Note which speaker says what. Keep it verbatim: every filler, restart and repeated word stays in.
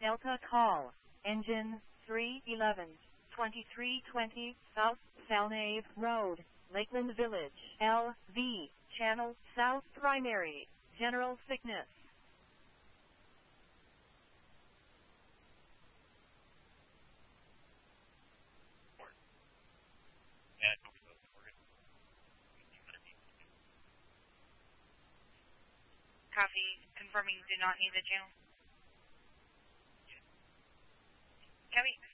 Speaker 1: Delta call, engine three eleven, twenty-three twenty, South Salnave Road, Lakeland Village, L V, Channel South Primary, General Sickness.
Speaker 2: Copy. Confirming do not need the channel. Copy.